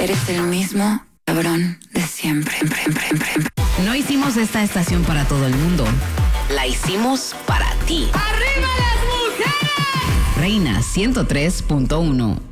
Eres el mismo cabrón de siempre. No hicimos esta estación para todo el mundo. La hicimos para ti. ¡Arriba las mujeres! Reina 103.1